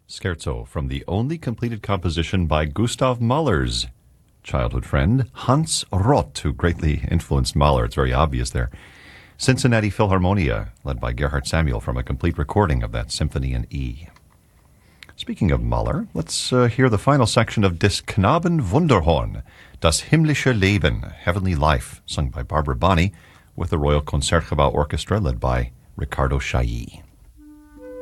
Scherzo from the only completed composition by Gustav Mahler's childhood friend, Hans Roth, who greatly influenced Mahler. It's very obvious there. Cincinnati Philharmonia, led by Gerhard Samuel, from a complete recording of that symphony in E. Speaking of Mahler, let's hear the final section of Des Knaben Wunderhorn, Das himmlische Leben, Heavenly Life, sung by Barbara Bonney, with the Royal Concertgebouw Orchestra, led by Riccardo Chailly.